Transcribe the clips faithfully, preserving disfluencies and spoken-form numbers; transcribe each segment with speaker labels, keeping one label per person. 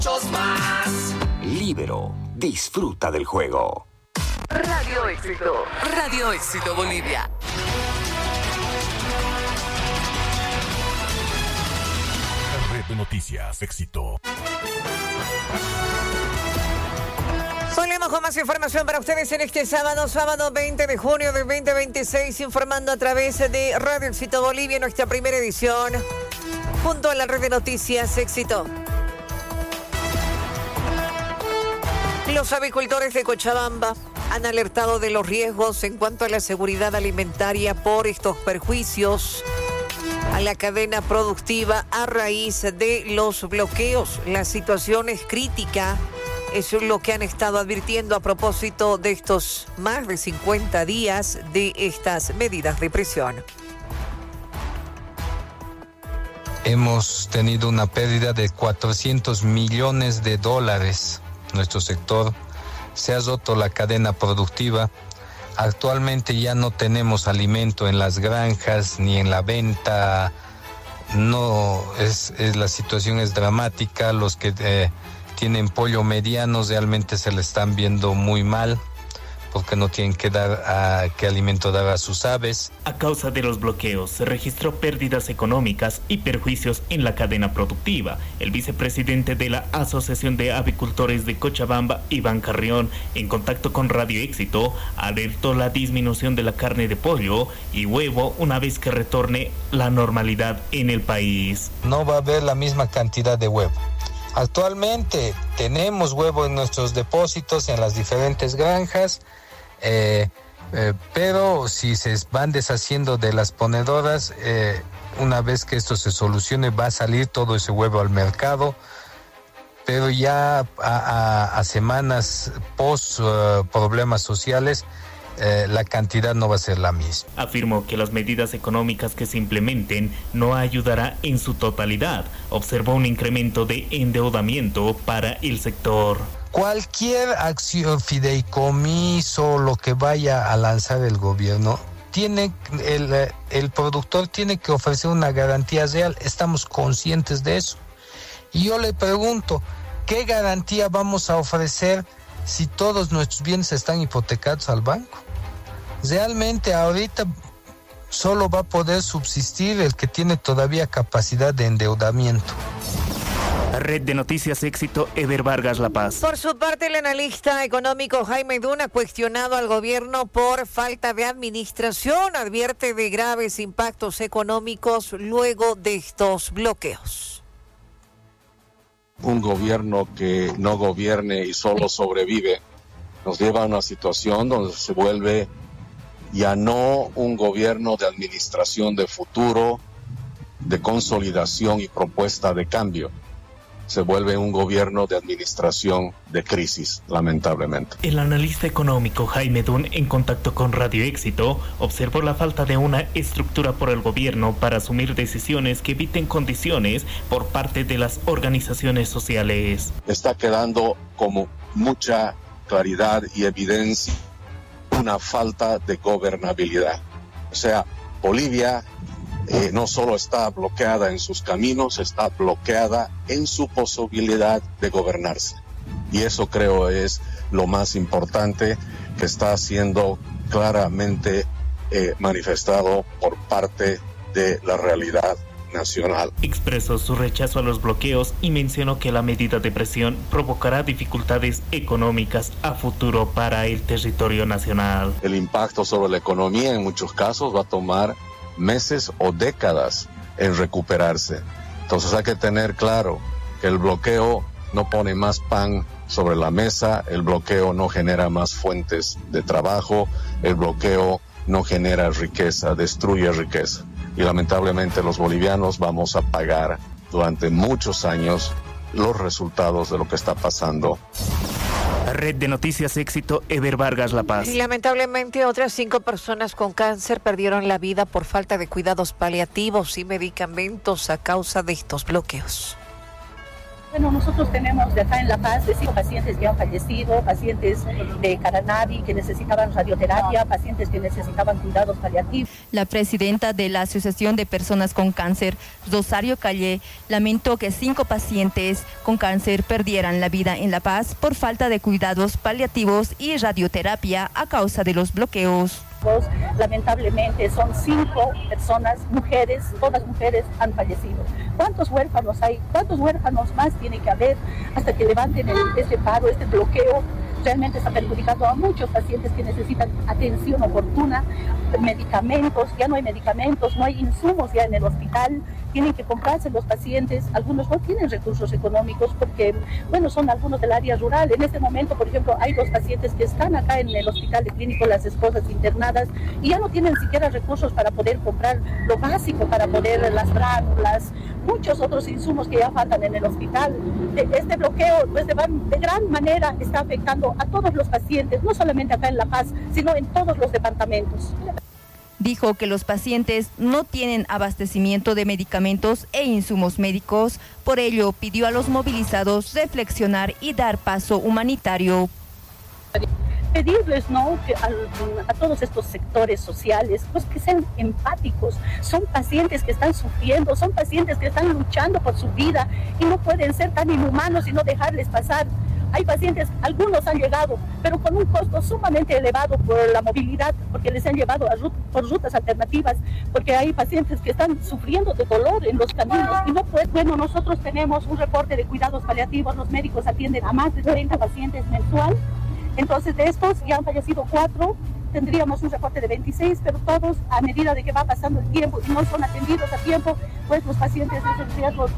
Speaker 1: muchos más.
Speaker 2: Libero, disfruta del juego.
Speaker 3: Radio Éxito. Radio Éxito Bolivia.
Speaker 4: Red de Noticias Éxito.
Speaker 5: Volvemos con más información para ustedes en este sábado, sábado veinte de junio del veinte veintiséis, informando a través de Radio Éxito Bolivia, nuestra primera edición, junto a la Red de Noticias Éxito. Los avicultores de Cochabamba han alertado de los riesgos en cuanto a la seguridad alimentaria por estos perjuicios a la cadena productiva a raíz de los bloqueos. La situación es crítica, es lo que han estado advirtiendo a propósito de estos más de cincuenta días de estas medidas de presión.
Speaker 6: Hemos tenido una pérdida de cuatrocientos millones de dólares. Nuestro sector se ha roto la cadena productiva. Actualmente ya no tenemos alimento en las granjas ni en la venta. No, es, es la situación es dramática. Los que eh, tienen pollo mediano realmente se le están viendo muy mal, porque no tienen que dar a, qué alimento dar a sus aves.
Speaker 7: A causa de los bloqueos se registró pérdidas económicas y perjuicios en la cadena productiva. El vicepresidente de la Asociación de Avicultores de Cochabamba, Iván Carrión, en contacto con Radio Éxito, alertó la disminución de la carne de pollo y huevo una vez que retorne la normalidad en el país.
Speaker 6: No va a haber la misma cantidad de huevo. Actualmente tenemos huevo en nuestros depósitos en las diferentes granjas, eh, eh, pero si se van deshaciendo de las ponedoras, eh, una vez que esto se solucione va a salir todo ese huevo al mercado, pero ya a, a, a semanas post uh, problemas sociales, Eh, la cantidad no va a ser la misma.
Speaker 7: Afirmó que las medidas económicas que se implementen no ayudará en su totalidad. Observó un incremento de endeudamiento para el sector.
Speaker 6: Cualquier acción, fideicomiso, lo que vaya a lanzar el gobierno, tiene el, el productor tiene que ofrecer una garantía real. Estamos conscientes de eso. Y yo le pregunto, ¿qué garantía vamos a ofrecer si todos nuestros bienes están hipotecados al banco? Realmente ahorita solo va a poder subsistir el que tiene todavía capacidad de endeudamiento.
Speaker 7: Red de Noticias Éxito, Ever Vargas, La Paz.
Speaker 5: Por su parte, el analista económico Jaime Duna ha cuestionado al gobierno por falta de administración. Advierte de graves impactos económicos luego de estos bloqueos.
Speaker 8: Un gobierno que no gobierne y solo sobrevive nos lleva a una situación donde se vuelve ya no un gobierno de administración de futuro, de consolidación y propuesta de cambio. Se vuelve un gobierno de administración de crisis, lamentablemente.
Speaker 7: El analista económico Jaime Dun, en contacto con Radio Éxito, observó la falta de una estructura por el gobierno para asumir decisiones que eviten condiciones por parte de las organizaciones sociales.
Speaker 8: Está quedando como mucha claridad y evidencia una falta de gobernabilidad. O sea, Bolivia eh, no solo está bloqueada en sus caminos, está bloqueada en su posibilidad de gobernarse. Y eso creo es lo más importante que está siendo claramente eh, manifestado por parte de la realidad nacional.
Speaker 7: Expresó su rechazo a los bloqueos y mencionó que la medida de presión provocará dificultades económicas a futuro para el territorio nacional.
Speaker 8: El impacto sobre la economía en muchos casos va a tomar meses o décadas en recuperarse. Entonces hay que tener claro que el bloqueo no pone más pan sobre la mesa, el bloqueo no genera más fuentes de trabajo, el bloqueo no genera riqueza, destruye riqueza. Y lamentablemente los bolivianos vamos a pagar durante muchos años los resultados de lo que está pasando.
Speaker 7: Red de Noticias Éxito, Ever Vargas, La Paz.
Speaker 5: Y lamentablemente otras cinco personas con cáncer perdieron la vida por falta de cuidados paliativos y medicamentos a causa de estos bloqueos.
Speaker 1: Bueno, nosotros tenemos de acá en La Paz de cinco pacientes que han fallecido, pacientes de cannabis que necesitaban radioterapia, pacientes que necesitaban cuidados paliativos.
Speaker 9: La presidenta de la Asociación de Personas con Cáncer, Rosario Calle, lamentó que cinco pacientes con cáncer perdieran la vida en La Paz por falta de cuidados paliativos y radioterapia a causa de los bloqueos.
Speaker 1: Lamentablemente son cinco personas, mujeres, todas mujeres han fallecido. ¿Cuántos huérfanos hay? ¿Cuántos huérfanos más tiene que haber hasta que levanten el, este paro, este bloqueo? Realmente está perjudicando a muchos pacientes que necesitan atención oportuna, medicamentos, ya no hay medicamentos, no hay insumos ya en el hospital, tienen que comprarse los pacientes, algunos no tienen recursos económicos porque, bueno, son algunos del área rural. En este momento, por ejemplo, hay dos pacientes que están acá en el hospital de Clínico Las Esposas internadas y ya no tienen siquiera recursos para poder comprar lo básico, para poder las gránulas, muchos otros insumos que ya faltan en el hospital. Este bloqueo, pues, de, de gran manera está afectando a todos los pacientes, no solamente acá en La Paz, sino en todos los departamentos.
Speaker 9: Dijo que los pacientes no tienen abastecimiento de medicamentos e insumos médicos, por ello pidió a los movilizados reflexionar y dar paso humanitario.
Speaker 1: Pedirles, ¿no?, que a, a todos estos sectores sociales, pues que sean empáticos. Son pacientes que están sufriendo, son pacientes que están luchando por su vida y no pueden ser tan inhumanos y no dejarles pasar. Hay pacientes, algunos han llegado, pero con un costo sumamente elevado por la movilidad, porque les han llevado a rut- por rutas alternativas, porque hay pacientes que están sufriendo de dolor en los caminos y no pueden. Bueno, nosotros tenemos un reporte de cuidados paliativos, los médicos atienden a más de treinta pacientes mensual. Entonces, de estos ya han fallecido cuatro, tendríamos un reporte de veintiséis, pero todos, a medida de que va pasando el tiempo y no son atendidos a tiempo, pues los pacientes de esos riesgos.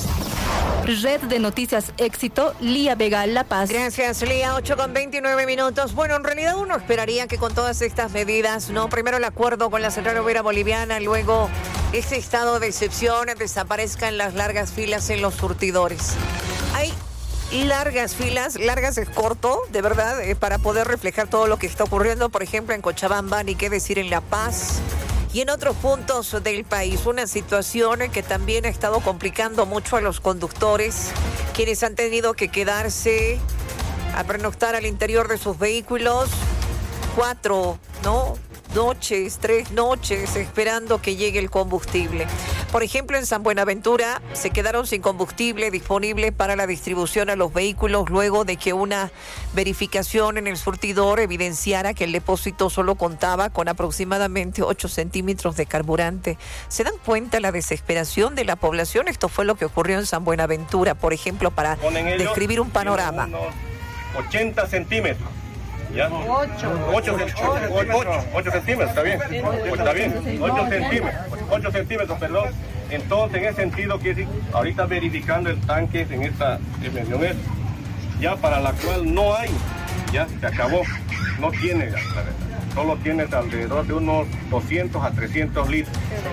Speaker 9: Red de Noticias Éxito, Lía Vega, La Paz.
Speaker 5: Gracias, Lía. ocho con veintinueve minutos. Bueno, en realidad uno esperaría que con todas estas medidas, ¿no? Primero el acuerdo con la Central Obrera Boliviana, luego este estado de excepción, desaparezcan las largas filas en los surtidores. Hay largas filas, largas es corto, de verdad, eh, para poder reflejar todo lo que está ocurriendo, por ejemplo, en Cochabamba, ni qué decir en La Paz y en otros puntos del país. Una situación que también ha estado complicando mucho a los conductores, quienes han tenido que quedarse a pernoctar al interior de sus vehículos cuatro, ¿no? noches, tres noches esperando que llegue el combustible. Por ejemplo, en San Buenaventura se quedaron sin combustible disponible para la distribución a los vehículos luego de que una verificación en el surtidor evidenciara que el depósito solo contaba con aproximadamente ocho centímetros de carburante. ¿Se dan cuenta la desesperación de la población? Esto fue lo que ocurrió en San Buenaventura, por ejemplo, para describir un panorama.
Speaker 10: ochenta centímetros. ¿Ya? ocho centímetros, está bien. Pues está bien, ocho centímetros, ocho centímetros, perdón. Entonces, en ese sentido, quiere decir, ahorita verificando el tanque en esta dimensión, ya para la cual no hay, ya se acabó, no tiene gas, la verdad. Solo tienes alrededor de unos doscientos a trescientos litros.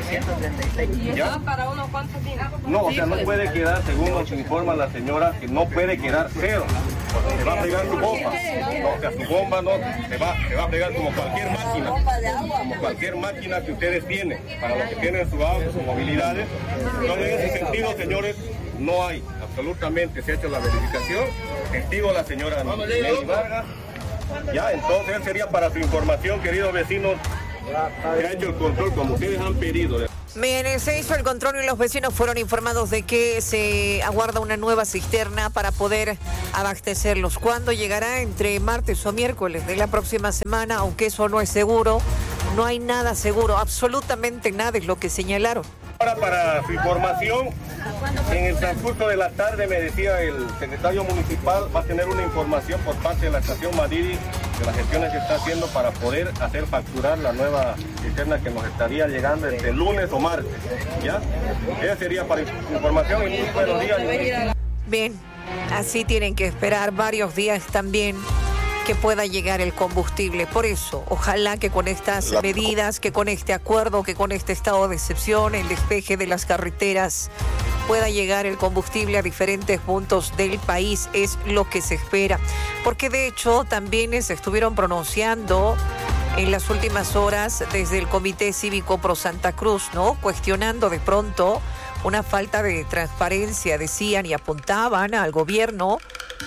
Speaker 11: ¿Y eso para uno cuántos días?
Speaker 10: No, o sea, no puede quedar, según nos informa la señora, que no puede quedar cero. Se va a fregar su bomba. No, o sea, su bomba no, se va, se va a fregar como cualquier máquina. Como cualquier máquina que ustedes tienen, para los que tienen su auto, sus movilidades. Entonces, en ese sentido, señores, no hay, absolutamente, se ha hecho la verificación. Testigo la señora Nelly Vargas. Ya, entonces sería para su información, queridos vecinos, se ha hecho el control como ustedes han pedido.
Speaker 5: Bien, se hizo el control y los vecinos fueron informados de que se aguarda una nueva cisterna para poder abastecerlos. ¿Cuándo llegará? Entre martes o miércoles de la próxima semana, aunque eso no es seguro. No hay nada seguro, absolutamente nada es lo que señalaron.
Speaker 10: Ahora, para su información, en el transcurso de la tarde me decía el secretario municipal, va a tener una información por parte de la estación Madrid de las gestiones que está haciendo para poder hacer facturar la nueva cisterna que nos estaría llegando entre lunes o martes. ¿Ya? Esa sería para su información y muy buenos días.
Speaker 5: Bien, así tienen que esperar varios días también que pueda llegar el combustible. Por eso, ojalá que con estas medidas, que con este acuerdo, que con este estado de excepción, el despeje de las carreteras, pueda llegar el combustible a diferentes puntos del país, es lo que se espera. Porque de hecho también se estuvieron pronunciando en las últimas horas desde el Comité Cívico Pro Santa Cruz, ¿no? Cuestionando de pronto una falta de transparencia, decían y apuntaban al gobierno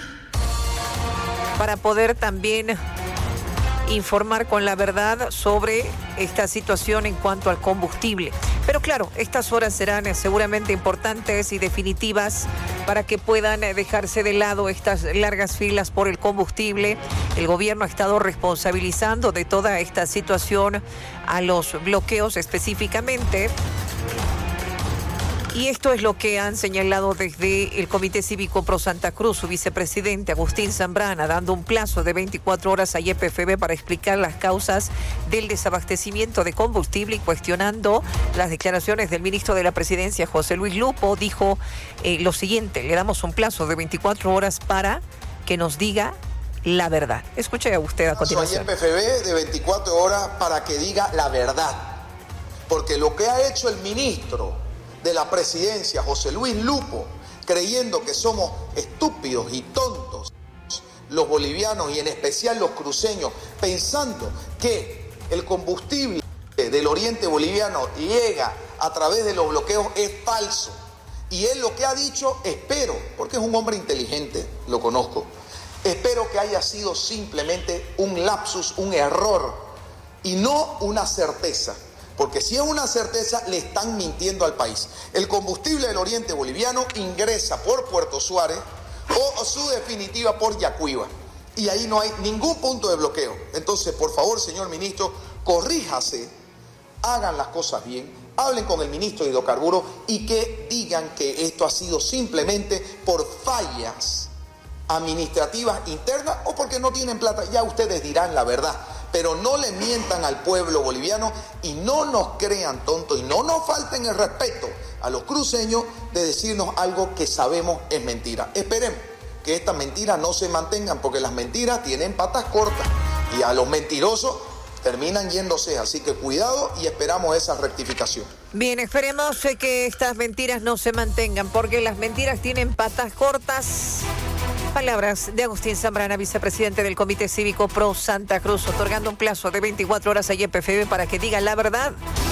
Speaker 5: para poder también informar con la verdad sobre esta situación en cuanto al combustible. Pero claro, estas horas serán seguramente importantes y definitivas para que puedan dejarse de lado estas largas filas por el combustible. El gobierno ha estado responsabilizando de toda esta situación a los bloqueos específicamente. Y esto es lo que han señalado desde el Comité Cívico Pro Santa Cruz, su vicepresidente Agustín Zambrana, dando un plazo de veinticuatro horas a Y P F B para explicar las causas del desabastecimiento de combustible y cuestionando las declaraciones del ministro de la Presidencia, José Luis Lupo. Dijo eh, lo siguiente: le damos un plazo de veinticuatro horas para que nos diga la verdad. Escuche a usted a continuación.
Speaker 12: Y P F B de veinticuatro horas para que diga la verdad, porque lo que ha hecho el ministro de la Presidencia, José Luis Lupo, creyendo que somos estúpidos y tontos los bolivianos y en especial los cruceños, pensando que el combustible del oriente boliviano llega a través de los bloqueos, es falso. Y él lo que ha dicho, espero, porque es un hombre inteligente, lo conozco, espero que haya sido simplemente un lapsus, un error y no una certeza. Porque si es una certeza, le están mintiendo al país. El combustible del oriente boliviano ingresa por Puerto Suárez o, o su definitiva por Yacuiba. Y ahí no hay ningún punto de bloqueo. Entonces, por favor, señor ministro, corríjase, hagan las cosas bien, hablen con el ministro de Hidrocarburos y que digan que esto ha sido simplemente por fallas administrativas internas o porque no tienen plata. Ya ustedes dirán la verdad. Pero no le mientan al pueblo boliviano y no nos crean tontos y no nos falten el respeto a los cruceños de decirnos algo que sabemos es mentira. Esperemos que estas mentiras no se mantengan, porque las mentiras tienen patas cortas y a los mentirosos terminan yéndose. Así que cuidado y esperamos esa rectificación.
Speaker 5: Bien, esperemos que estas mentiras no se mantengan, porque las mentiras tienen patas cortas. Palabras de Agustín Zambrana, vicepresidente del Comité Cívico Pro Santa Cruz, otorgando un plazo de veinticuatro horas a Y P F B para que diga la verdad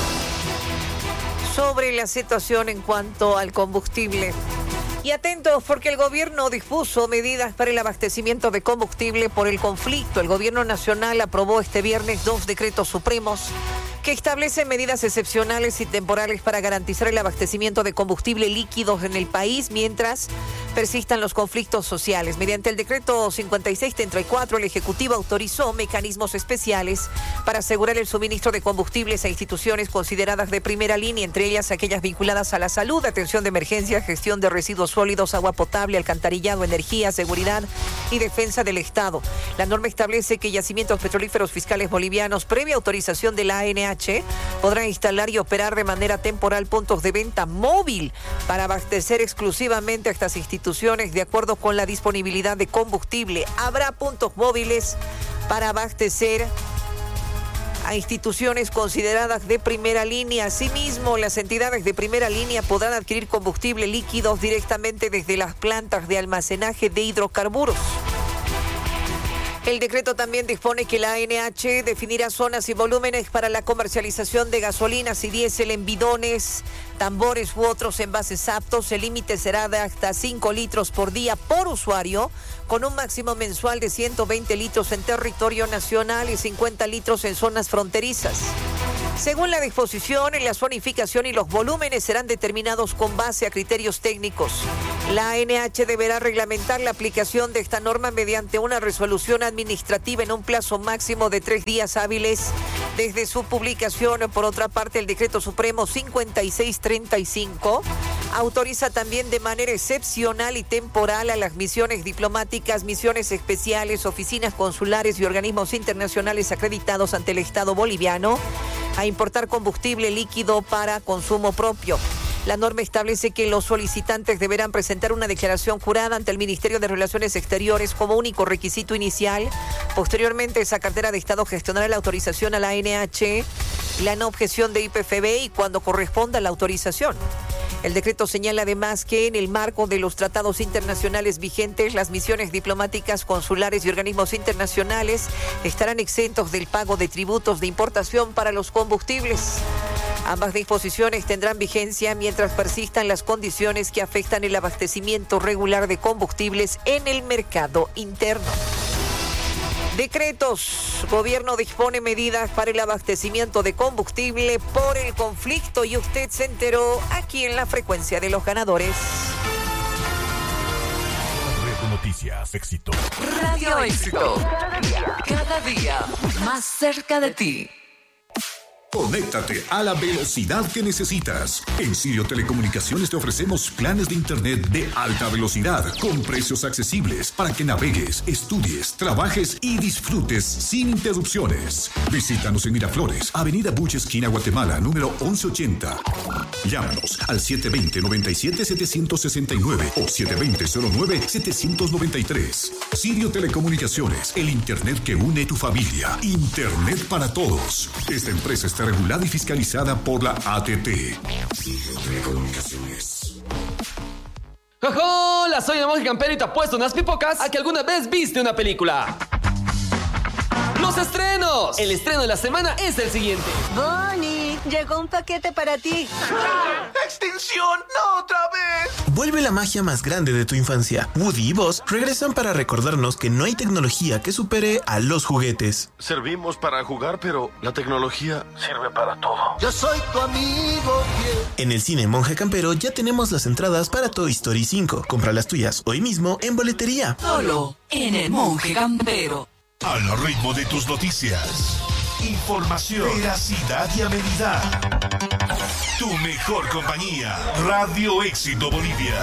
Speaker 5: sobre la situación en cuanto al combustible. Y atentos, porque el gobierno dispuso medidas para el abastecimiento de combustible por el conflicto. El gobierno nacional aprobó este viernes dos decretos supremos que establecen medidas excepcionales y temporales para garantizar el abastecimiento de combustible líquidos en el país mientras persistan los conflictos sociales. Mediante el decreto cincuenta y seis treinta y cuatro, el Ejecutivo autorizó mecanismos especiales para asegurar el suministro de combustibles a instituciones consideradas de primera línea, entre ellas aquellas vinculadas a la salud, atención de emergencia, gestión de residuos sólidos, agua potable, alcantarillado, energía, seguridad y defensa del Estado. La norma establece que yacimientos petrolíferos fiscales bolivianos, previa autorización de la A N H, podrán instalar y operar de manera temporal puntos de venta móvil para abastecer exclusivamente a estas instituciones de acuerdo con la disponibilidad de combustible. Habrá puntos móviles para abastecer a instituciones consideradas de primera línea. Asimismo, las entidades de primera línea podrán adquirir combustible líquidos directamente desde las plantas de almacenaje de hidrocarburos. El decreto también dispone que la A N H definirá zonas y volúmenes para la comercialización de gasolinas y diésel en bidones, tambores u otros envases aptos. El límite será de hasta cinco litros por día por usuario, con un máximo mensual de ciento veinte litros en territorio nacional y cincuenta litros en zonas fronterizas. Según la disposición, la zonificación y los volúmenes serán determinados con base a criterios técnicos. La A N H deberá reglamentar la aplicación de esta norma mediante una resolución administrativa en un plazo máximo de tres días hábiles desde su publicación. Por otra parte, el Decreto Supremo cincuenta y seis treinta y cinco autoriza también de manera excepcional y temporal a las misiones diplomáticas, misiones especiales, oficinas consulares y organismos internacionales acreditados ante el Estado boliviano a importar combustible líquido para consumo propio. La norma establece que los solicitantes deberán presentar una declaración jurada ante el Ministerio de Relaciones Exteriores como único requisito inicial. Posteriormente, esa cartera de Estado gestionará la autorización a la A N H, la no objeción de Y P F B y cuando corresponda la autorización. El decreto señala además que en el marco de los tratados internacionales vigentes, las misiones diplomáticas, consulares y organismos internacionales estarán exentos del pago de tributos de importación para los combustibles. Ambas disposiciones tendrán vigencia mientras persistan las condiciones que afectan el abastecimiento regular de combustibles en el mercado interno. Decretos. Gobierno dispone medidas para el abastecimiento de combustible por el conflicto y usted se enteró aquí en la frecuencia de los ganadores.
Speaker 4: Red Noticias, éxito.
Speaker 3: Radio Éxito. Cada día, cada día más cerca de ti.
Speaker 13: Conéctate a la velocidad que necesitas. En Sirio Telecomunicaciones te ofrecemos planes de internet de alta velocidad con precios accesibles para que navegues, estudies, trabajes y disfrutes sin interrupciones. Visítanos en Miraflores, Avenida Buche, esquina Guatemala, número once ochenta. Llámanos al siete dos cero, nueve siete, siete seis nueve o siete dos cero, cero nueve, siete nueve tres. Sirio Telecomunicaciones, el internet que une tu familia. Internet para todos. Esta empresa está regulada y fiscalizada por la A T T. Telecomunicaciones.
Speaker 14: ¡Hola! Soy el monje campero y te apuesto unas pipocas a que alguna vez viste una película. ¡Los estrenos! El estreno de la semana es el siguiente.
Speaker 15: Bonnie, llegó un paquete para ti.
Speaker 16: ¡Extinción! ¡No otra vez! Vuelve la magia más grande de tu infancia. Woody y Buzz regresan para recordarnos que no hay tecnología que supere a los juguetes.
Speaker 17: Servimos para jugar, pero la tecnología sirve para todo.
Speaker 16: Yo soy tu amigo fiel. En el cine Monje Campero ya tenemos las entradas para Toy Story cinco. Compra las tuyas hoy mismo en boletería.
Speaker 3: Solo en el Monje Campero.
Speaker 4: Al ritmo de tus noticias. Información, veracidad y amenidad. Tu mejor compañía. Radio Éxito Bolivia.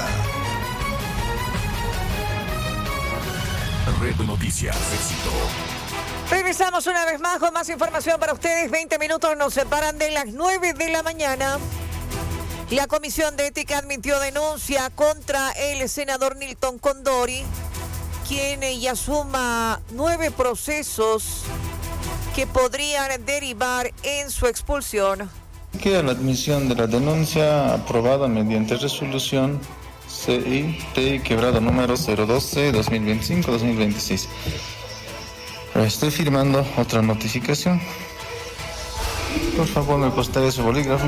Speaker 4: Red Noticias, Éxito.
Speaker 5: Regresamos una vez más con más información para ustedes. veinte minutos nos separan de las nueve de la mañana. La Comisión de Ética admitió denuncia contra el senador Nilton Condori, quien ya suma nueve procesos que podrían derivar en su expulsión.
Speaker 18: Queda la admisión de la denuncia aprobada mediante resolución C I T quebrado número cero doce guión dos mil veinticinco guión dos mil veintiséis. Estoy firmando otra notificación. Por favor, me postaré su bolígrafo.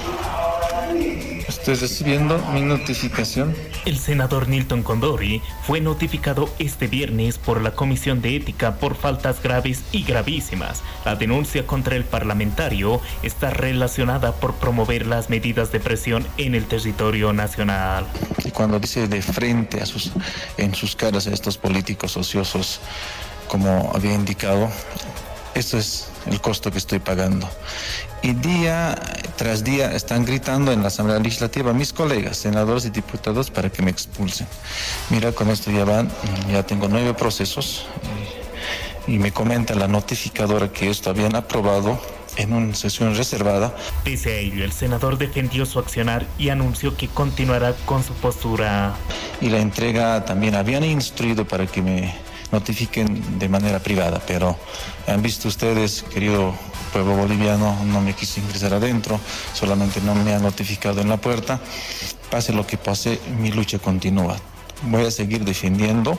Speaker 18: Estoy recibiendo mi notificación.
Speaker 7: El senador Nilton Condori fue notificado este viernes por la Comisión de Ética por faltas graves y gravísimas. La denuncia contra el parlamentario está relacionada por promover las medidas de presión en el territorio nacional.
Speaker 18: Y cuando dice de frente a sus, en sus caras a estos políticos ociosos, como había indicado, esto es el costo que estoy pagando. Y día tras día están gritando en la Asamblea Legislativa mis colegas, senadores y diputados, para que me expulsen. Mira, con esto ya van, ya tengo nueve procesos y, y me comenta la notificadora que esto habían aprobado en una sesión reservada.
Speaker 7: Pese a ello, el senador defendió su accionar y anunció que continuará con su postura.
Speaker 18: Y la entrega también habían instruido para que me notifiquen de manera privada, pero han visto ustedes, querido pueblo boliviano, no me quise ingresar adentro, solamente no me han notificado en la puerta. Pase lo que pase, mi lucha continúa. Voy a seguir defendiendo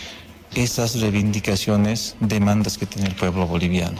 Speaker 18: esas reivindicaciones, demandas que tiene el pueblo boliviano.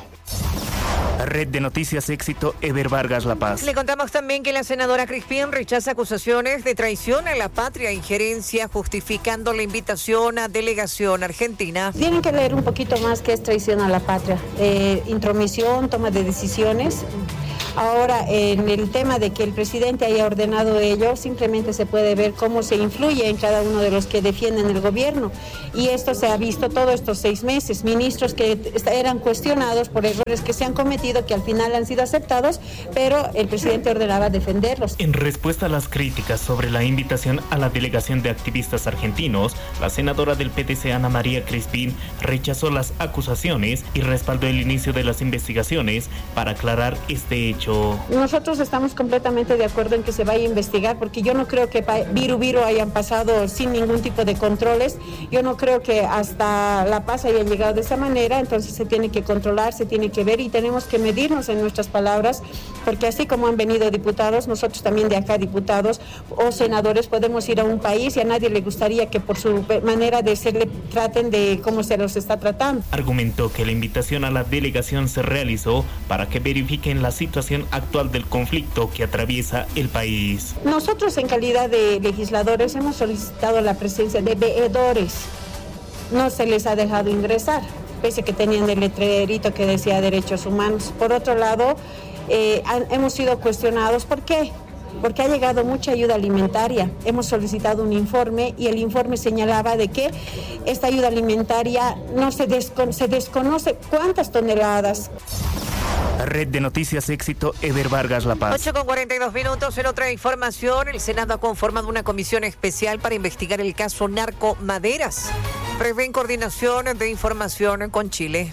Speaker 7: Red de Noticias Éxito, Ever Vargas, La Paz.
Speaker 5: Le contamos también que la senadora Crispín rechaza acusaciones de traición a la patria e injerencia, justificando la invitación a delegación argentina.
Speaker 19: Tienen que leer un poquito más qué es traición a la patria. Eh, intromisión, toma de decisiones. Ahora, en el tema de que el presidente haya ordenado ello, simplemente se puede ver cómo se influye en cada uno de los que defienden el gobierno. Y esto se ha visto todos estos seis meses. Ministros que eran cuestionados por errores que se han cometido, que al final han sido aceptados, pero el presidente ordenaba defenderlos.
Speaker 7: En respuesta a las críticas sobre la invitación a la delegación de activistas argentinos, la senadora del P D C, Ana María Crispín, rechazó las acusaciones y respaldó el inicio de las investigaciones para aclarar este hecho.
Speaker 19: Nosotros estamos completamente de acuerdo en que se vaya a investigar, porque yo no creo que Viru Viru hayan pasado sin ningún tipo de controles. Yo no creo que hasta La Paz hayan llegado de esa manera. Entonces se tiene que controlar, se tiene que ver y tenemos que medirnos en nuestras palabras, porque así como han venido diputados, nosotros también de acá, diputados o senadores, podemos ir a un país y a nadie le gustaría que por su manera de ser le traten de cómo se los está tratando.
Speaker 7: Argumentó que la invitación a la delegación se realizó para que verifiquen la situación situación actual del conflicto que atraviesa el país.
Speaker 19: Nosotros en calidad de legisladores hemos solicitado la presencia de veedores. No se les ha dejado ingresar, pese a que tenían el letrerito que decía derechos humanos. Por otro lado, eh, han, hemos sido cuestionados. ¿Por qué? Porque ha llegado mucha ayuda alimentaria. Hemos solicitado un informe y el informe señalaba de que esta ayuda alimentaria no se, descon- se desconoce cuántas toneladas.
Speaker 7: Red de Noticias Éxito, Ever Vargas, La Paz.
Speaker 5: ocho con cuarenta y dos minutos. En otra información, el Senado ha conformado una comisión especial para investigar el caso Narco Maderas. Prevén coordinación de información con Chile.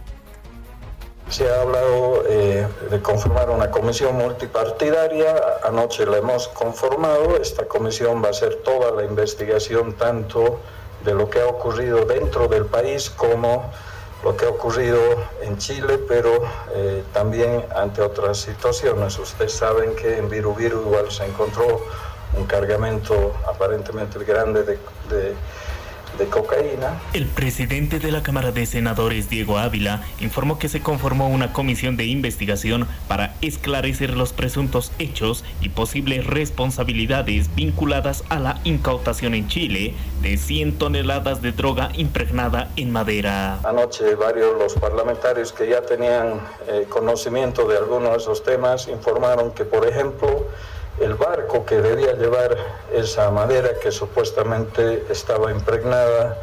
Speaker 20: Se ha hablado eh, de conformar una comisión multipartidaria. Anoche la hemos conformado. Esta comisión va a hacer toda la investigación tanto de lo que ha ocurrido dentro del país como lo que ha ocurrido en Chile, pero eh, también ante otras situaciones. Ustedes saben que en Virubiru igual se encontró un cargamento aparentemente grande de, de de cocaína.
Speaker 7: El presidente de la Cámara de Senadores, Diego Ávila, informó que se conformó una comisión de investigación para esclarecer los presuntos hechos y posibles responsabilidades vinculadas a la incautación en Chile de cien toneladas de droga impregnada en madera.
Speaker 20: Anoche varios los parlamentarios que ya tenían eh, conocimiento de algunos de esos temas informaron que, por ejemplo, el barco que debía llevar esa madera que supuestamente estaba impregnada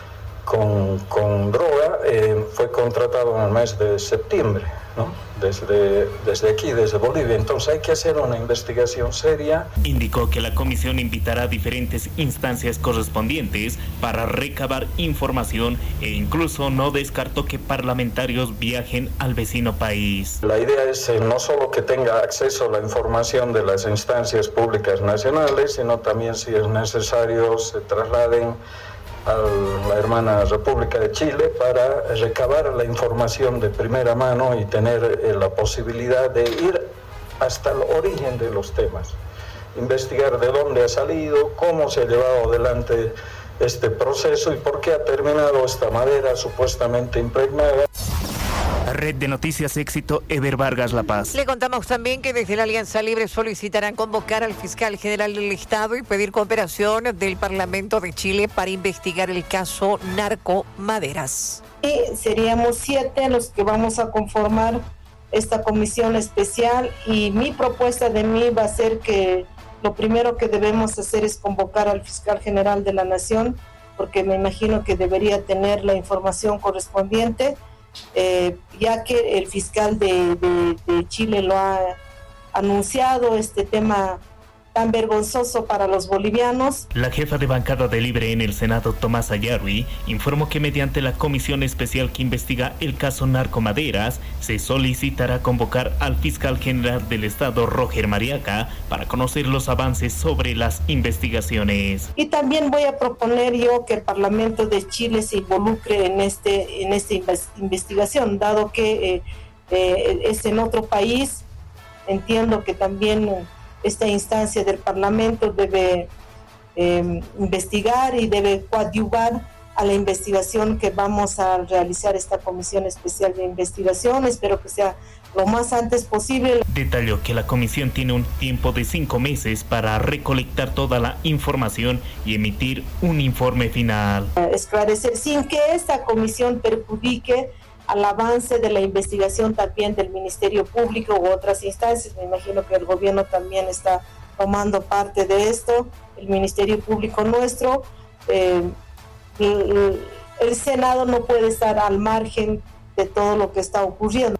Speaker 20: con, con droga eh, fue contratado en el mes de septiembre, ¿no? Desde, desde aquí, desde Bolivia. Entonces hay que hacer una investigación seria.
Speaker 7: Indicó que la comisión invitará a diferentes instancias correspondientes para recabar información e incluso no descartó que parlamentarios viajen al vecino país.
Speaker 20: La idea es eh, no solo que tenga acceso a la información de las instancias públicas nacionales, sino también, si es necesario, se trasladen a la hermana República de Chile para recabar la información de primera mano y tener eh, la posibilidad de ir hasta el origen de los temas, investigar de dónde ha salido, cómo se ha llevado adelante este proceso y por qué ha terminado esta madera supuestamente impregnada.
Speaker 7: Red de Noticias Éxito, Ever Vargas, La Paz.
Speaker 5: Le contamos también que desde la Alianza Libre solicitarán convocar al fiscal general del Estado y pedir cooperación del Parlamento de Chile para investigar el caso Narco Maderas.
Speaker 21: Y seríamos siete los que vamos a conformar esta comisión especial y mi propuesta de mí va a ser que lo primero que debemos hacer es convocar al fiscal general de la Nación, porque me imagino que debería tener la información correspondiente. Eh, ya que el fiscal de, de, de Chile lo ha anunciado, este tema tan vergonzoso para los bolivianos.
Speaker 7: La jefa de bancada de Libre en el Senado, Tomás Ayarri, informó que mediante la comisión especial que investiga el caso Narco Maderas, se solicitará convocar al fiscal general del Estado, Roger Mariaca, para conocer los avances sobre las investigaciones.
Speaker 21: Y también voy a proponer yo que el Parlamento de Chile se involucre en este en esta investigación, dado que eh, eh, es en otro país. Entiendo que también esta instancia del Parlamento debe eh, investigar y debe coadyuvar a la investigación que vamos a realizar esta comisión especial de investigación. Espero que sea lo más antes posible.
Speaker 7: Detalló que la comisión tiene un tiempo de cinco meses para recolectar toda la información y emitir un informe final.
Speaker 21: Esclarecer sin que esta comisión perjudique al avance de la investigación también del Ministerio Público u otras instancias. Me imagino que el gobierno también está tomando parte de esto, el Ministerio Público nuestro. Eh, el, el Senado no puede estar al margen de todo lo que está ocurriendo.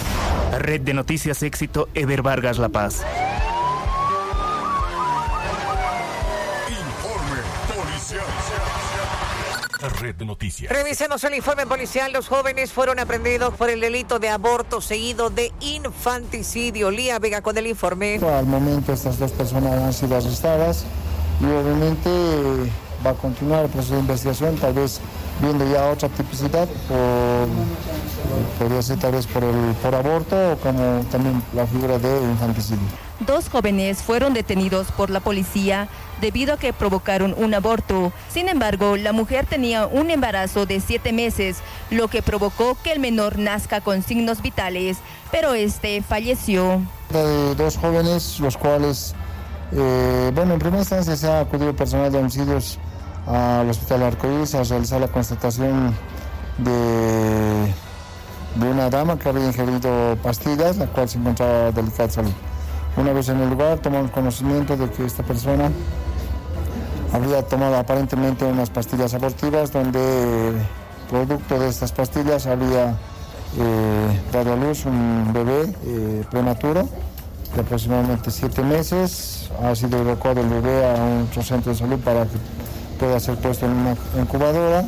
Speaker 7: Red de Noticias Éxito, Ever Vargas, La Paz.
Speaker 4: Red de Noticias.
Speaker 5: Revisemos el informe policial. Los jóvenes fueron aprendidos por el delito de aborto seguido de infanticidio. Lía Vega con el informe.
Speaker 22: Al momento estas dos personas han sido arrestadas y obviamente va a continuar el proceso de investigación, tal vez viendo ya otra tipicidad, por, podría ser tal vez por, el, por aborto o como también la figura de infanticidio.
Speaker 9: Dos jóvenes fueron detenidos por la policía debido a que provocaron un aborto. Sin embargo, la mujer tenía un embarazo de siete meses, lo que provocó que el menor nazca con signos vitales, pero este falleció.
Speaker 22: De dos jóvenes, los cuales, eh, bueno, en primera instancia se ha acudido personal de homicidios al Hospital Arcoíris a realizar la constatación de, de una dama que había ingerido pastillas, la cual se encontraba delicada de salud. Una vez en el lugar tomamos conocimiento de que esta persona habría tomado aparentemente unas pastillas abortivas donde producto de estas pastillas habría eh, dado a luz un bebé eh, prematuro de aproximadamente siete meses. Ha sido evacuado el bebé a un otro centro de salud para que pueda ser puesto en una incubadora.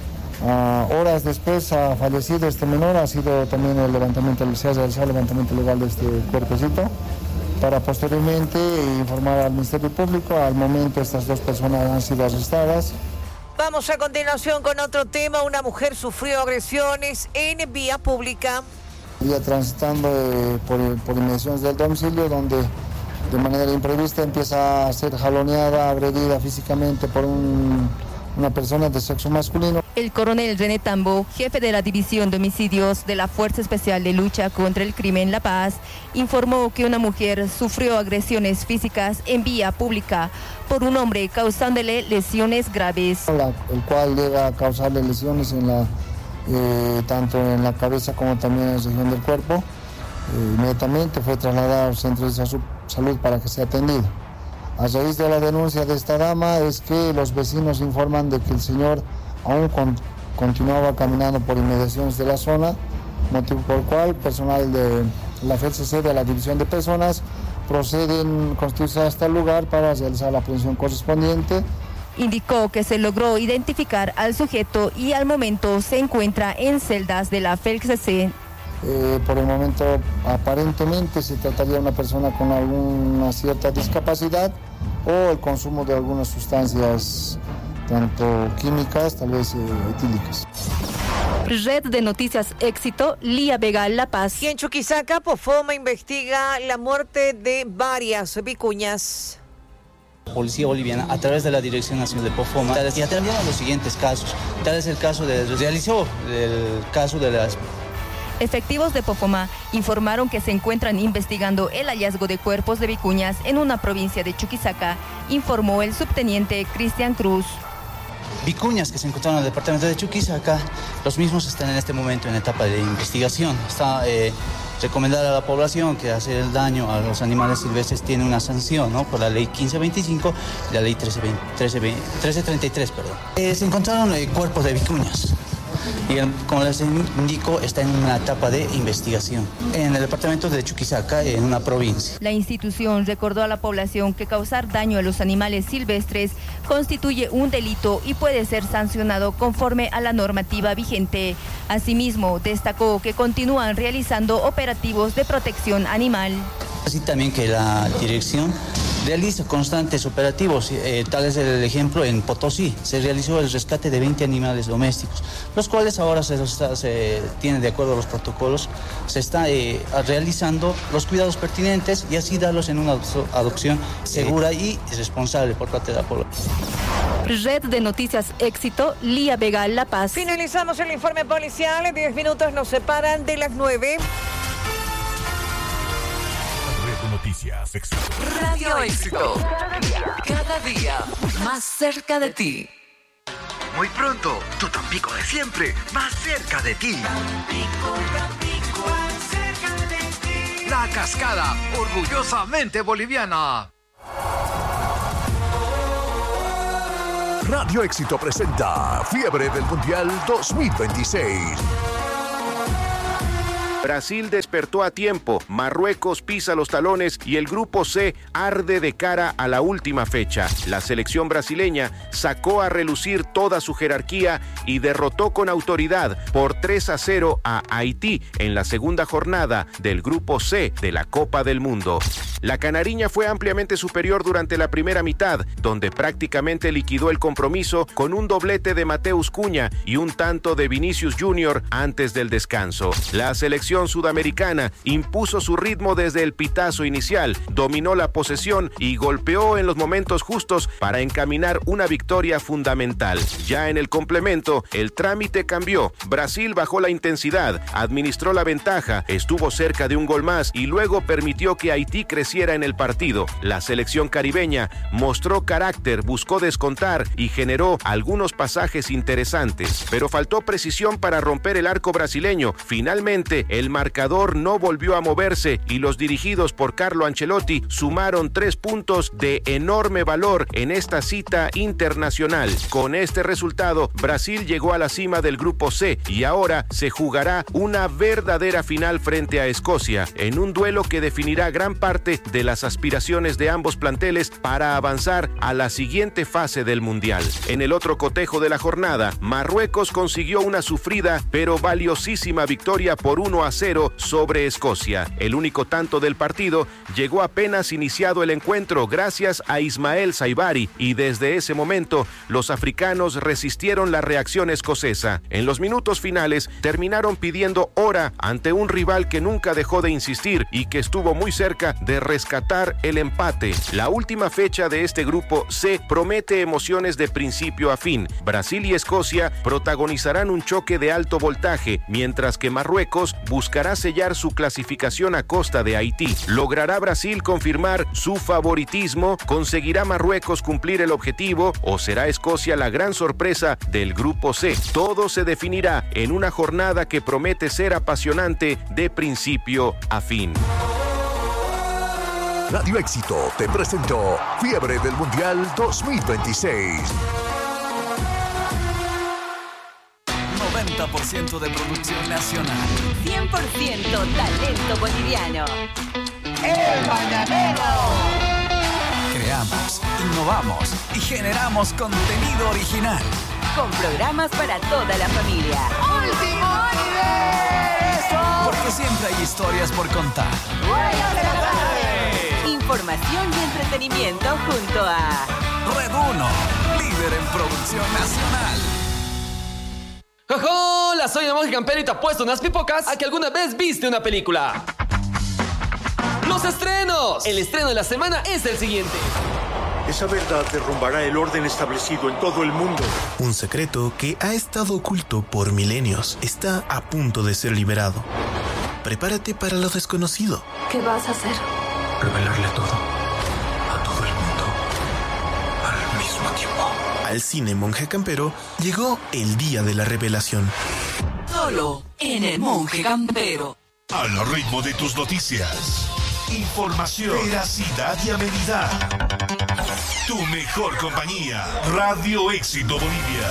Speaker 22: Uh, horas después ha fallecido este menor, ha sido también el levantamiento, se ha realizado el levantamiento legal de este cuerpecito para posteriormente informar al Ministerio Público. Al momento estas dos personas han sido arrestadas.
Speaker 5: Vamos a continuación con otro tema. Una mujer sufrió agresiones en vía pública.
Speaker 22: Ya transitando eh, por, por inmediaciones del domicilio, donde de manera imprevista empieza a ser jaloneada, agredida físicamente por un, una persona de sexo masculino.
Speaker 9: El coronel René Tambo, jefe de la División de Homicidios de la Fuerza Especial de Lucha contra el Crimen La Paz, informó que una mujer sufrió agresiones físicas en vía pública por un hombre causándole lesiones graves.
Speaker 22: La, el cual llega a causarle lesiones en la, eh, tanto en la cabeza como también en la región del cuerpo. Eh, inmediatamente fue trasladado al centro de salud para que sea atendido. A raíz de la denuncia de esta dama es que los vecinos informan de que el señor aún con, continuaba caminando por inmediaciones de la zona, motivo por el cual personal de la F C C de la División de Personas proceden a constituirse hasta el lugar para realizar la aprehensión correspondiente.
Speaker 9: Indicó que se logró identificar al sujeto y al momento se encuentra en celdas de la F C C.
Speaker 22: Eh, por el momento aparentemente se trataría de una persona con alguna cierta discapacidad o el consumo de algunas sustancias tanto químicas, tal vez eh, etílicas.
Speaker 9: Red de Noticias Éxito, Lía Vega, La Paz.
Speaker 5: Y en Chuquisaca, Pofoma investiga la muerte de varias vicuñas.
Speaker 2: La policía boliviana, a través de la Dirección Nacional de Pofoma, y atendieron a los siguientes casos. Tal es el caso de, realizó el caso de las...
Speaker 9: Efectivos de Pofoma informaron que se encuentran investigando el hallazgo de cuerpos de vicuñas en una provincia de Chuquisaca, informó el subteniente Cristian Cruz.
Speaker 2: Vicuñas que se encontraron en el departamento de Chuquisaca, los mismos están en este momento en etapa de investigación. Está eh, recomendar a la población que hacer el daño a los animales silvestres tiene una sanción, ¿no? Por la ley quince veinticinco y la ley trece treinta y tres, perdón. Eh, se encontraron eh, cuerpos de vicuñas. Y como les indico, está en una etapa de investigación en el departamento de Chuquisaca, en una provincia.
Speaker 9: La institución recordó a la población que causar daño a los animales silvestres constituye un delito y puede ser sancionado conforme a la normativa vigente. Asimismo, destacó que continúan realizando operativos de protección animal.
Speaker 2: Así también que la dirección realiza constantes operativos, eh, tal es el ejemplo en Potosí, se realizó el rescate de veinte animales domésticos, los cuales ahora se, se tienen de acuerdo a los protocolos, se está eh, realizando los cuidados pertinentes y así darlos en una adopción segura y responsable por parte de la población.
Speaker 9: Red de Noticias Éxito, Lía Vega, La Paz.
Speaker 5: Finalizamos el informe policial, diez minutos nos separan de las nueve.
Speaker 4: Noticias Éxito.
Speaker 3: Radio Éxito. Cada día, cada día más cerca de ti.
Speaker 6: Muy pronto, tu Tampico de siempre, más cerca de ti. Tampico, Tampico, más cerca de ti. La Cascada, orgullosamente boliviana.
Speaker 4: Radio Éxito presenta Fiebre del Mundial dos mil veintiséis.
Speaker 23: Brasil despertó a tiempo, Marruecos pisa los talones y el grupo C arde de cara a la última fecha. La selección brasileña sacó a relucir toda su jerarquía y derrotó con autoridad por tres a cero a Haití en la segunda jornada del grupo C de la Copa del Mundo. La canariña fue ampliamente superior durante la primera mitad, donde prácticamente liquidó el compromiso con un doblete de Mateus Cunha y un tanto de Vinicius Junior antes del descanso. La selección selección sudamericana impuso su ritmo desde el pitazo inicial, dominó la posesión y golpeó en los momentos justos para encaminar una victoria fundamental. Ya en el complemento, el trámite cambió. Brasil bajó la intensidad, administró la ventaja, estuvo cerca de un gol más y luego permitió que Haití creciera en el partido. La selección caribeña mostró carácter, buscó descontar y generó algunos pasajes interesantes, pero faltó precisión para romper el arco brasileño. Finalmente, el marcador no volvió a moverse y los dirigidos por Carlo Ancelotti sumaron tres puntos de enorme valor en esta cita internacional. Con este resultado, Brasil llegó a la cima del grupo C y ahora se jugará una verdadera final frente a Escocia, en un duelo que definirá gran parte de las aspiraciones de ambos planteles para avanzar a la siguiente fase del Mundial. En el otro cotejo de la jornada, Marruecos consiguió una sufrida pero valiosísima victoria por uno a cero sobre Escocia. El único tanto del partido llegó apenas iniciado el encuentro gracias a Ismael Saibari y desde ese momento los africanos resistieron la reacción escocesa. En los minutos finales terminaron pidiendo hora ante un rival que nunca dejó de insistir y que estuvo muy cerca de rescatar el empate. La última fecha de este grupo C promete emociones de principio a fin. Brasil y Escocia protagonizarán un choque de alto voltaje, mientras que Marruecos buscará sellar su clasificación a costa de Haití. ¿Logrará Brasil confirmar su favoritismo? ¿Conseguirá Marruecos cumplir el objetivo? ¿O será Escocia la gran sorpresa del grupo C? Todo se definirá en una jornada que promete ser apasionante de principio a fin.
Speaker 1: Radio Éxito te presentó Fiebre del Mundial dos mil veintiséis.
Speaker 8: noventa por ciento de producción nacional.
Speaker 11: cien por ciento talento boliviano.
Speaker 8: ¡El Mañanero! Creamos, innovamos y generamos contenido original.
Speaker 11: Con programas para toda la familia.
Speaker 8: ¡Último universo! Porque siempre hay historias por contar.
Speaker 11: ¡Buenas de la tarde! Información y entretenimiento junto a
Speaker 8: Red uno, líder en producción nacional.
Speaker 14: ¡Hola! Soy el monje campero y te apuesto unas pipocas a que alguna vez viste una película. ¡Los estrenos! El estreno de la semana es el siguiente.
Speaker 24: Esa verdad derrumbará el orden establecido en todo el mundo.
Speaker 16: Un secreto que ha estado oculto por milenios está a punto de ser liberado. Prepárate para lo desconocido.
Speaker 25: ¿Qué vas a hacer?
Speaker 24: Revelarle todo. A todo el mundo. Al mismo tiempo.
Speaker 16: Al cine Monje Campero llegó el día de la revelación.
Speaker 3: Solo en el Monje Campero.
Speaker 4: Al ritmo de tus noticias. Información, veracidad y amenidad. Tu mejor compañía. Radio Éxito Bolivia.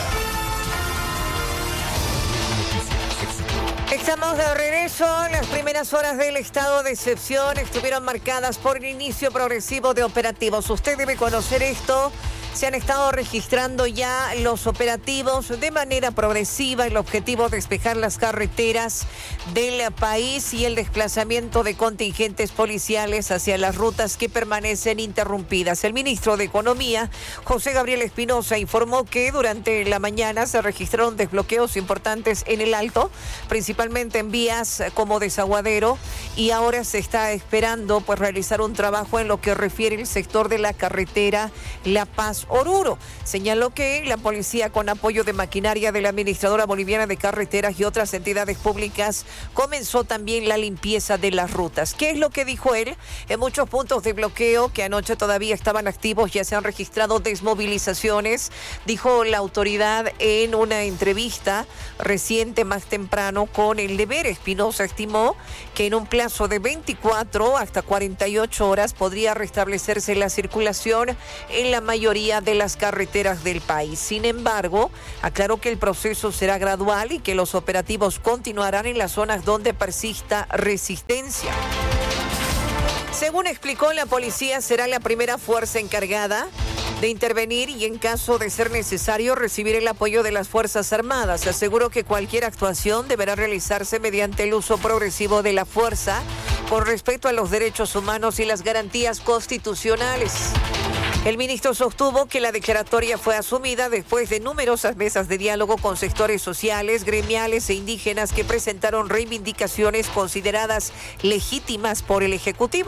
Speaker 5: Estamos de regreso. Las primeras horas del estado de excepción estuvieron marcadas por el inicio progresivo de operativos. Usted debe conocer esto. Se han estado registrando ya los operativos de manera progresiva. El objetivo es despejar las carreteras del país y el desplazamiento de contingentes policiales hacia las rutas que permanecen interrumpidas. El ministro de Economía, José Gabriel Espinosa, informó que durante la mañana se registraron desbloqueos importantes en el Alto, principalmente en vías como Desaguadero, y ahora se está esperando pues realizar un trabajo en lo que refiere el sector de la carretera La Paz Oruro. Señaló que la policía, con apoyo de maquinaria de la Administradora Boliviana de Carreteras y otras entidades públicas, comenzó también la limpieza de las rutas. ¿Qué es lo que dijo él? En muchos puntos de bloqueo que anoche todavía estaban activos ya se han registrado desmovilizaciones, dijo la autoridad en una entrevista reciente más temprano con El Deber. Espinosa estimó que en un plazo de veinticuatro hasta cuarenta y ocho horas podría restablecerse la circulación en la mayoría de las carreteras del país. Sin embargo, aclaró que el proceso será gradual y que los operativos continuarán en las zonas donde persista resistencia. Según explicó, la policía será la primera fuerza encargada de intervenir y, en caso de ser necesario, recibir el apoyo de las Fuerzas Armadas. Aseguró que cualquier actuación deberá realizarse mediante el uso progresivo de la fuerza, con respeto a los derechos humanos y las garantías constitucionales. El ministro sostuvo que la declaratoria fue asumida después de numerosas mesas de diálogo con sectores sociales, gremiales e indígenas que presentaron reivindicaciones consideradas legítimas por el Ejecutivo.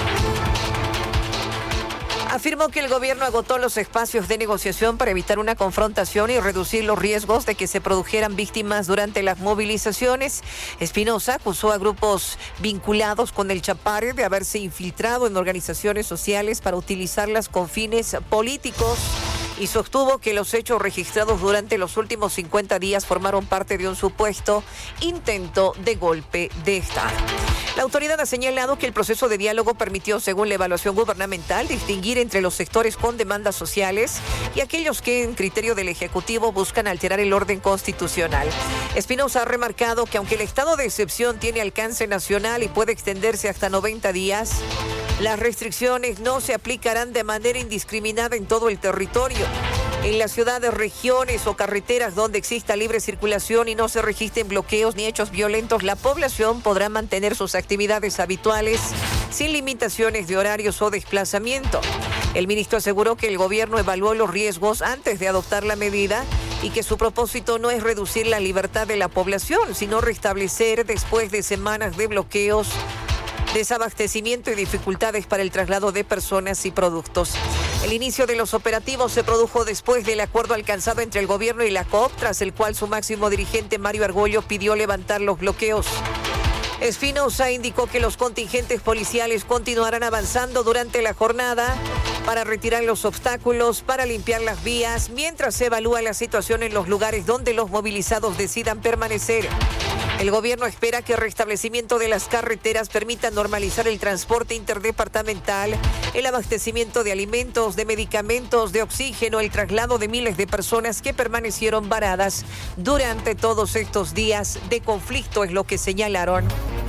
Speaker 5: Afirmó que el gobierno agotó los espacios de negociación para evitar una confrontación y reducir los riesgos de que se produjeran víctimas durante las movilizaciones. Espinosa acusó a grupos vinculados con el Chapare de haberse infiltrado en organizaciones sociales para utilizarlas con fines políticos y sostuvo que los hechos registrados durante los últimos cincuenta días formaron parte de un supuesto intento de golpe de Estado. La autoridad ha señalado que el proceso de diálogo permitió, según la evaluación gubernamental, distinguir entre los sectores con demandas sociales y aquellos que, en criterio del Ejecutivo, buscan alterar el orden constitucional. Espinosa ha remarcado que aunque el estado de excepción tiene alcance nacional y puede extenderse hasta noventa días, las restricciones no se aplicarán de manera indiscriminada en todo el territorio. En las ciudades, regiones o carreteras donde exista libre circulación y no se registren bloqueos ni hechos violentos, la población podrá mantener sus actividades habituales sin limitaciones de horarios o desplazamiento. El ministro aseguró que el gobierno evaluó los riesgos antes de adoptar la medida y que su propósito no es reducir la libertad de la población, sino restablecer después de semanas de bloqueos, desabastecimiento y dificultades para el traslado de personas y productos. El inicio de los operativos se produjo después del acuerdo alcanzado entre el gobierno y la C O P, tras el cual su máximo dirigente Mario Argollo pidió levantar los bloqueos. Espinosa indicó que los contingentes policiales continuarán avanzando durante la jornada para retirar los obstáculos, para limpiar las vías, mientras se evalúa la situación en los lugares donde los movilizados decidan permanecer. El gobierno espera que el restablecimiento de las carreteras permita normalizar el transporte interdepartamental, el abastecimiento de alimentos, de medicamentos, de oxígeno, el traslado de miles de personas que permanecieron varadas durante todos estos días de conflicto, es lo que señalaron.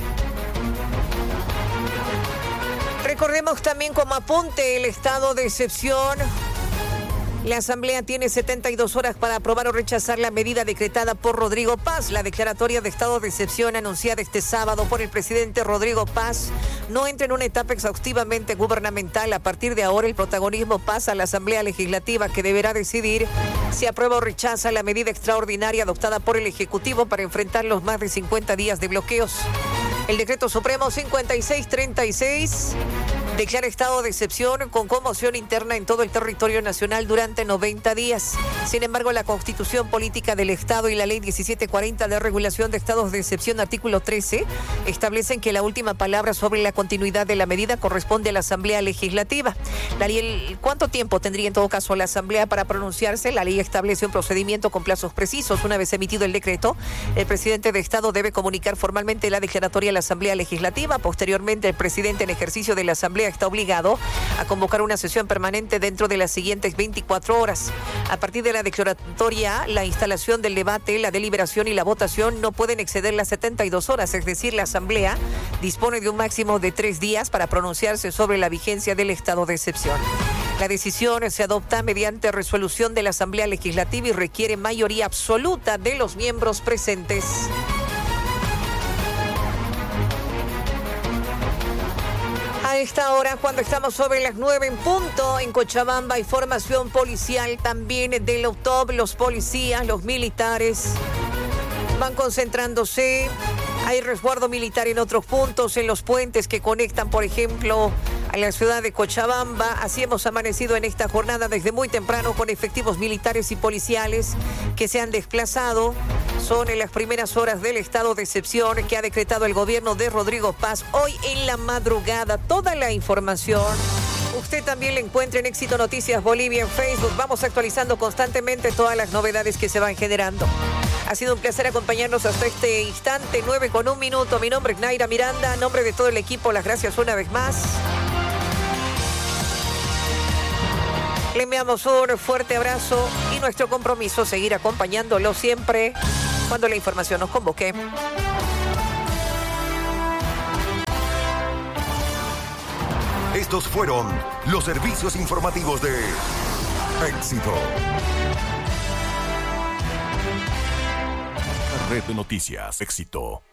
Speaker 5: Recordemos también como apunte el estado de excepción. La Asamblea tiene setenta y dos horas para aprobar o rechazar la medida decretada por Rodrigo Paz. La declaratoria de estado de excepción anunciada este sábado por el presidente Rodrigo Paz no entra en una etapa exhaustivamente gubernamental. A partir de ahora, el protagonismo pasa a la Asamblea Legislativa, que deberá decidir si aprueba o rechaza la medida extraordinaria adoptada por el Ejecutivo para enfrentar los más de cincuenta días de bloqueos. El decreto supremo cincuenta y seis treinta y seis declara estado de excepción con conmoción interna en todo el territorio nacional durante noventa días. Sin embargo, la Constitución Política del Estado y la Ley diecisiete cuarenta de regulación de estados de excepción, artículo trece, establecen que la última palabra sobre la continuidad de la medida corresponde a la Asamblea Legislativa. La ley, ¿cuánto tiempo tendría en todo caso la Asamblea para pronunciarse? La ley establece un procedimiento con plazos precisos. Una vez emitido el decreto, el presidente de Estado debe comunicar formalmente la declaratoria a la Asamblea Legislativa. Posteriormente, el presidente en ejercicio de la Asamblea está obligado a convocar una sesión permanente dentro de las siguientes veinticuatro horas. A partir de la declaratoria, la instalación del debate, la deliberación y la votación no pueden exceder las setenta y dos horas, es decir, la Asamblea dispone de un máximo de tres días para pronunciarse sobre la vigencia del estado de excepción. La decisión se adopta mediante resolución de la Asamblea Legislativa y requiere mayoría absoluta de los miembros presentes. A esta hora, cuando estamos sobre las nueve en punto, en Cochabamba hay formación policial también del O T O B. Los policías, los militares van concentrándose. Hay resguardo militar en otros puntos, en los puentes que conectan, por ejemplo, a la ciudad de Cochabamba. Así hemos amanecido en esta jornada desde muy temprano con efectivos militares y policiales que se han desplazado. Son en las primeras horas del estado de excepción que ha decretado el gobierno de Rodrigo Paz hoy en la madrugada. Toda la información usted también la encuentra en Éxito Noticias Bolivia en Facebook. Vamos actualizando constantemente todas las novedades que se van generando. Ha sido un placer acompañarnos hasta este instante, nueve con un minuto. Mi nombre es Naira Miranda. A nombre de todo el equipo, las gracias una vez más. Le enviamos un fuerte abrazo y nuestro compromiso seguir acompañándolo siempre cuando la información nos convoque.
Speaker 1: Estos fueron los servicios informativos de Éxito. Red de Noticias Éxito.